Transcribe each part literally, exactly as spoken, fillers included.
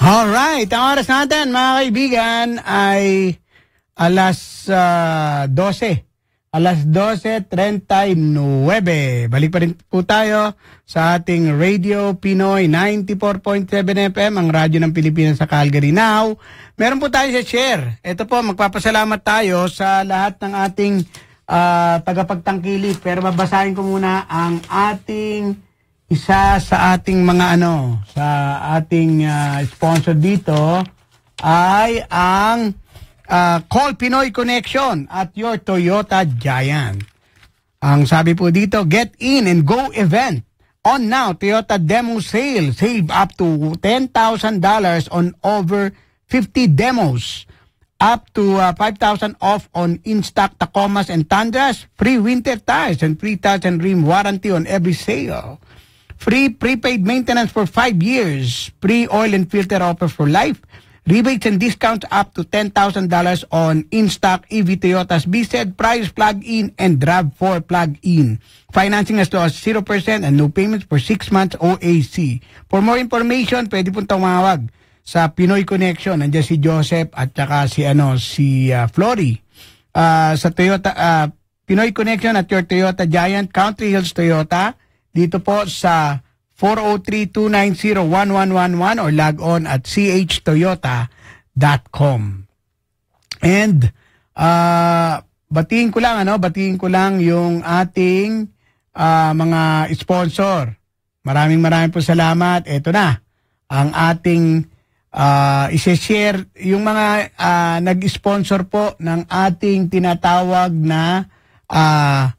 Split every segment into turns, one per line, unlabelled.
Alright, ang oras natin mga kaibigan ay alas uh, dose. Alas dose treinta y nueve. Balik pa rin po tayo sa ating Radio Pinoy ninety-four point seven F M, ang radyo ng Pilipinas sa Calgary. Now, meron po tayo sa share. Ito po, magpapasalamat tayo sa lahat ng ating uh, tagapagtangkilik. Pero babasahin ko muna ang ating isa sa ating mga ano, sa ating uh, sponsor dito ay ang uh, Call Pinoy Connection at your Toyota Giant. Ang sabi po dito, get in and go event. On now, Toyota Demo Sale. Save up to ten thousand dollars on over fifty demos. Up to uh, five thousand dollars off on in-stock Tacomas and Tundras. Free winter tires and three thousand rim warranty on every sale. Free prepaid maintenance for five years. Free oil and filter offer for life. Rebates and discounts up to ten thousand dollars on in-stock E V Toyotas B Z E D, Prius plug-in, and RAV four plug-in. Financing as low as zero percent and no payments for six months O A C. For more information, pwede pong tumawag sa Pinoy Connection. Nandiyan si Joseph at saka si, ano, si uh, Flory. Uh, sa Toyota, uh, Pinoy Connection at your Toyota Giant, Country Hills Toyota. Dito po sa four oh three, two nine zero, one one one one or log on at c h toyota dot com. And uh, batiin ko lang ano, batiin ko lang yung ating uh, mga sponsor. Maraming maraming po salamat. Ito na ang ating uh, i-share yung mga uh, nag-sponsor po ng ating tinatawag na uh,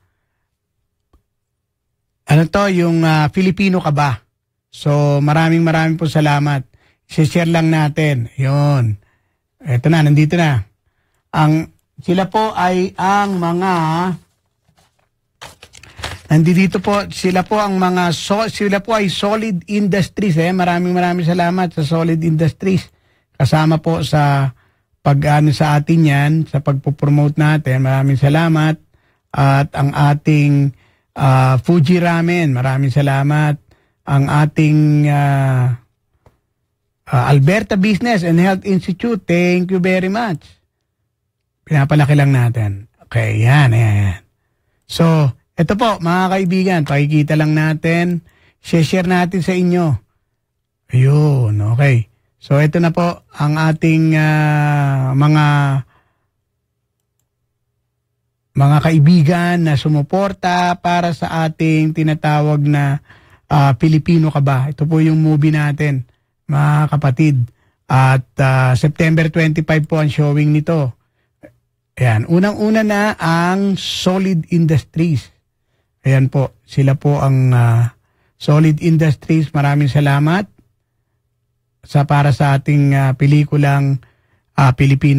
ano to, yung uh, Filipino ka ba? So, maraming maraming po salamat. I-share lang natin. Yun. Ito na, nandito na. Ang, sila po ay ang mga, nandito po, sila po ang mga, so, sila po ay Solid Industries. Eh. Maraming maraming salamat sa Solid Industries. Kasama po sa pag-ano sa atin yan, sa pagpo-promote natin. Maraming salamat. At ang ating Uh, Fuji Ramen, maraming salamat. Ang ating uh, uh, Alberta Business and Health Institute, thank you very much. Pinapalaki lang natin. Okay, yan, yan. So, ito po, mga kaibigan, pakikita lang natin, share natin sa inyo. Ayun, okay. So, ito na po ang ating uh, mga mga kaibigan na sumuporta para sa ating tinatawag na uh, Pilipino ka ba? Ito po yung movie natin, mga kapatid. At uh, September twenty-five po ang showing nito. Ayan, unang-una na ang Solid Industries. Ayan po, sila po ang uh, Solid Industries. Maraming salamat sa para sa ating uh, pelikulang uh, Pilipino.